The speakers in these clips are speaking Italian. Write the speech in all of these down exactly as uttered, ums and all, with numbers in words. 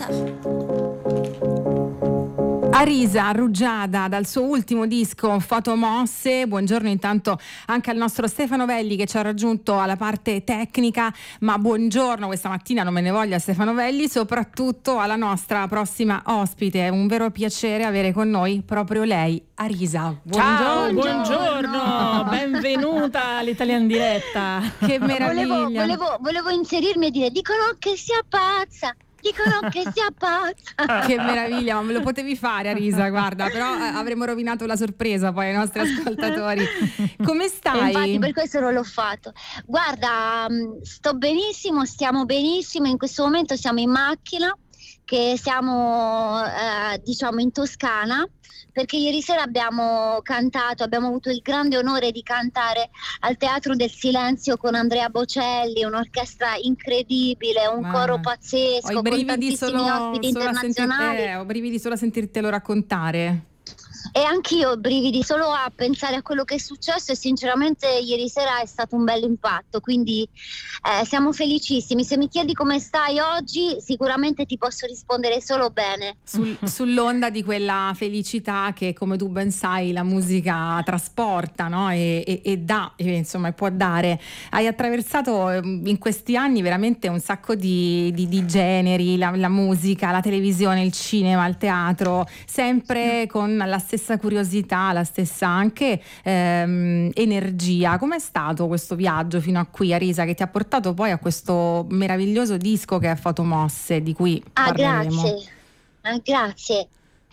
Arisa Rugiada dal suo ultimo disco Fotomosse. Buongiorno intanto anche al nostro Stefano Velli che ci ha raggiunto alla parte tecnica, ma buongiorno questa mattina, non me ne voglia Stefano Velli, soprattutto alla nostra prossima ospite. È un vero piacere avere con noi proprio lei, Arisa. Buongiorno. Ciao, buongiorno, benvenuta all'Italian Diretta. Che meraviglia. Volevo, volevo, volevo inserirmi e dire, dicono che sia pazza. Dicono che sia pazza. Che meraviglia, ma me lo potevi fare Arisa, guarda, però eh, avremmo rovinato la sorpresa poi ai nostri ascoltatori. Come stai? E infatti per questo non l'ho fatto. Guarda, sto benissimo, stiamo benissimo, in questo momento siamo in macchina, che siamo eh, diciamo in Toscana, perché ieri sera abbiamo cantato, abbiamo avuto il grande onore di cantare al Teatro del Silenzio con Andrea Bocelli, un'orchestra incredibile, un Mamma. coro pazzesco, Ho i brividi con tantissimi solo, ospiti solo a internazionali. sentir- eh, ho brividi solo a sentirtelo raccontare. E anch'io ho brividi solo a pensare a quello che è successo, e sinceramente ieri sera è stato un bel impatto, quindi eh, siamo felicissimi. Se mi chiedi come stai oggi, sicuramente ti posso rispondere solo bene. Sul, sull'onda di quella felicità che, come tu ben sai, la musica trasporta, no? e, e, e dà, e, insomma, può dare. Hai attraversato in questi anni veramente un sacco di, di, di generi, la, la musica, la televisione, il cinema, il teatro, sempre con la stessa curiosità, la stessa anche ehm, energia. Com'è stato questo viaggio fino a qui, Arisa, che ti ha portato poi a questo meraviglioso disco che è Fotomosse, di cui Ah, parleremo? grazie. Ah, grazie.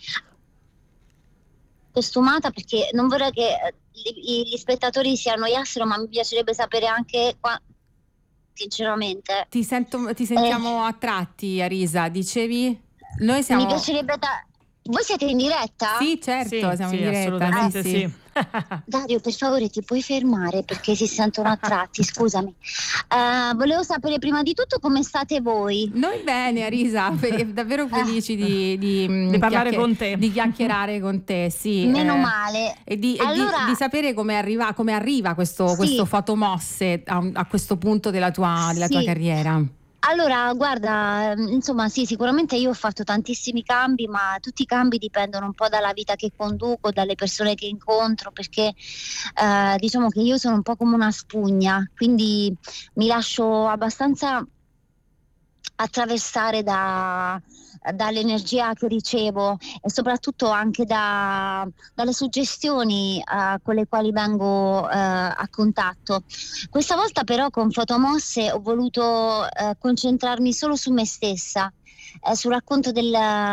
Costumata, perché non vorrei che eh, gli, gli spettatori si annoiassero, ma mi piacerebbe sapere anche qua, sinceramente. Ti sento, ti sentiamo Eh. a tratti, Arisa. Dicevi? Noi siamo. Mi piacerebbe da... Voi siete in diretta? Sì, certo, Sì, siamo sì, in diretta. assolutamente sì, sì. sì. Dario, per favore, ti puoi fermare perché si sentono a tratti, scusami. Eh, volevo sapere prima di tutto come state voi. Noi bene, Arisa, fe- davvero felici di, di, mm, Di parlare chiacchier- con te. di chiacchierare con te, sì. Meno eh, male. E di, e di- Allora- di sapere come arriva, come arriva questo, Sì. questo Fotomosse a, a questo punto della tua, della tua Sì. carriera. Allora, guarda, ehm, insomma, sì, sicuramente io ho fatto tantissimi cambi, ma tutti i cambi dipendono un po' dalla vita che conduco, dalle persone che incontro, perché eh, diciamo che io sono un po' come una spugna, quindi mi lascio abbastanza attraversare da, dall'energia che ricevo, e soprattutto anche da, dalle suggestioni eh, con le quali vengo eh, a contatto. Questa volta però con Fotomosse ho voluto eh, concentrarmi solo su me stessa, eh, sul racconto del,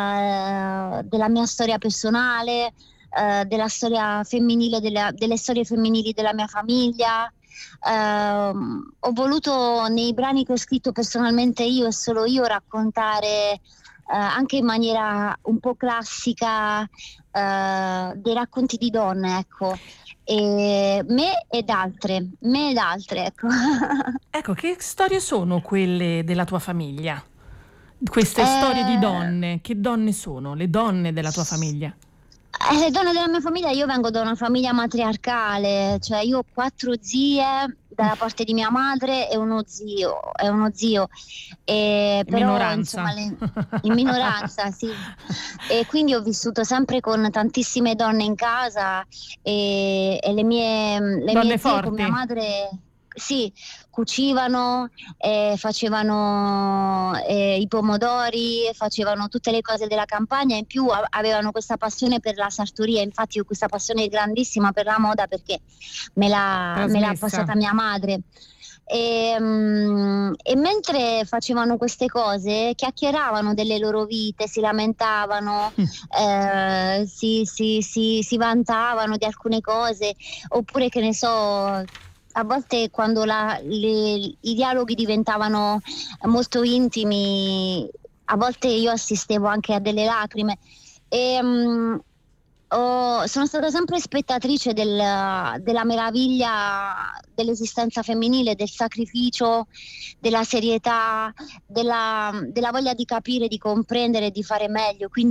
della mia storia personale, eh, della storia femminile, della, delle storie femminili della mia famiglia. Uh, ho voluto nei brani che ho scritto personalmente io e solo io raccontare uh, anche in maniera un po' classica uh, dei racconti di donne, ecco, e me ed altre, me ed altre, ecco. Ecco, che storie sono quelle della tua famiglia? Queste Eh, storie di donne, che donne sono le donne della tua famiglia? Eh, le donne della mia famiglia, io vengo da una famiglia matriarcale, cioè io ho quattro zie dalla parte di mia madre e uno zio, e uno zio. E In però, minoranza. insomma, le- in minoranza, sì. E quindi ho vissuto sempre con tantissime donne in casa, e, e le mie, le Donne mie zie forti. con mia madre, sì, cucivano, eh, facevano eh, i pomodori, facevano tutte le cose della campagna, in più a- avevano questa passione per la sartoria. Infatti ho questa passione grandissima per la moda perché me l'ha, me l'ha Trasmessa. passata mia madre. E, mm, e mentre facevano queste cose chiacchieravano delle loro vite, si lamentavano, eh, si, si, si, si vantavano di alcune cose, oppure che ne so, a volte quando la- le- i dialoghi diventavano molto intimi, a volte io assistevo anche a delle lacrime. E, mm, ho- sono stata sempre spettatrice del- della meraviglia dell'esistenza femminile, del sacrificio, della serietà, della, della voglia di capire, di comprendere, di fare meglio. Quindi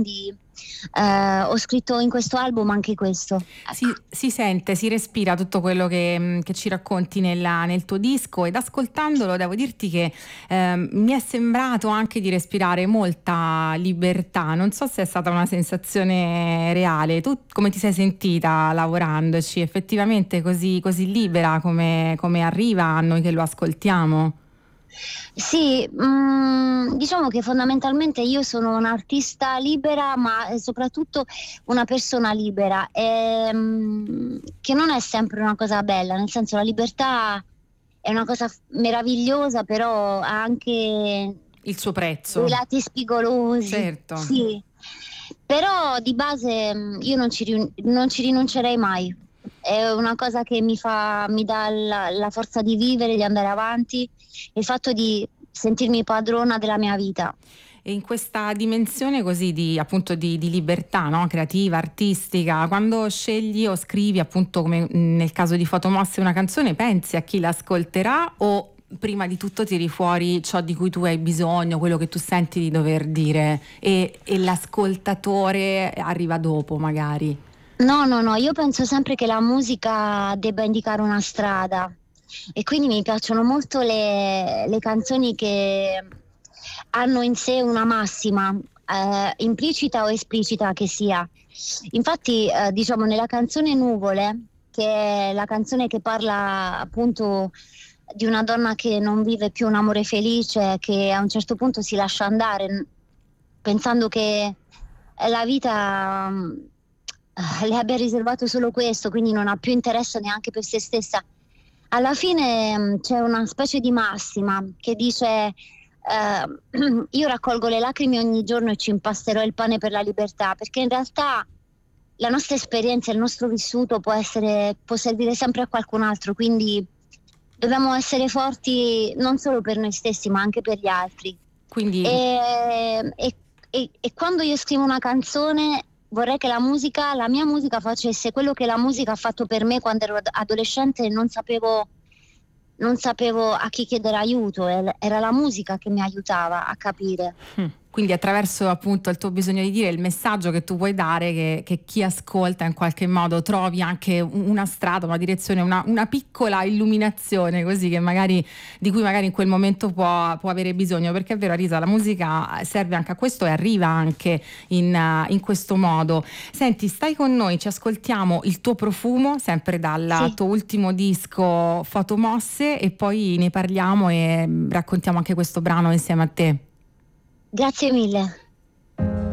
eh, ho scritto in questo album anche questo. Si, si sente, si respira tutto quello che, che ci racconti nella, nel tuo disco, ed ascoltandolo devo dirti che eh, mi è sembrato anche di respirare molta libertà. Non so se è stata una sensazione reale. Tu come ti sei sentita lavorandoci? Effettivamente così, così libera come, come arriva a noi che lo ascoltiamo? Sì, mm, diciamo che fondamentalmente io sono un'artista libera, ma soprattutto una persona libera, e, mm, che non è sempre una cosa bella, nel senso la libertà è una cosa f- meravigliosa, però ha anche Il suo prezzo. dei lati spigolosi. Certo. Sì, però di base mm, io non ci, rin- non ci rinuncerei mai. È una cosa che mi fa, mi dà la, la forza di vivere, di andare avanti, il fatto di sentirmi padrona della mia vita. E in questa dimensione così di, appunto, di, di libertà, no? Creativa, artistica, quando scegli o scrivi, appunto come nel caso di Fotomosse, una canzone, pensi a chi l'ascolterà o prima di tutto tiri fuori ciò di cui tu hai bisogno, quello che tu senti di dover dire, e, e l'ascoltatore arriva dopo magari? No, no, no, io penso sempre che la musica debba indicare una strada, e quindi mi piacciono molto le, le canzoni che hanno in sé una massima, eh, implicita o esplicita che sia. Infatti, eh, diciamo, nella canzone Nuvole, che è la canzone che parla appunto di una donna che non vive più un amore felice, che a un certo punto si lascia andare, n- pensando che la vita mm, le abbia riservato solo questo, quindi non ha più interesse neanche per se stessa. Alla fine mh, c'è una specie di massima che dice eh, io raccolgo le lacrime ogni giorno e ci impasterò il pane per la libertà, perché in realtà la nostra esperienza, il nostro vissuto può essere, può servire sempre a qualcun altro, quindi dobbiamo essere forti non solo per noi stessi ma anche per gli altri. Quindi E, e- e- e quando io scrivo una canzone vorrei che la musica, la mia musica facesse quello che la musica ha fatto per me quando ero ad- adolescente e non sapevo, non sapevo a chi chiedere aiuto, e- era la musica che mi aiutava a capire. Mm. Quindi attraverso appunto il tuo bisogno di dire, il messaggio che tu vuoi dare, che, che chi ascolta in qualche modo trovi anche un- una strada, una direzione, una, una piccola illuminazione così che magari, di cui magari in quel momento può, può avere bisogno, perché è vero Arisa, la musica serve anche a questo e arriva anche in, uh, in questo modo. Senti, stai con noi, ci ascoltiamo Il tuo profumo, sempre dal Sì. tuo ultimo disco Fotomosse, e poi ne parliamo e mm, raccontiamo anche questo brano insieme a te. Grazie mille.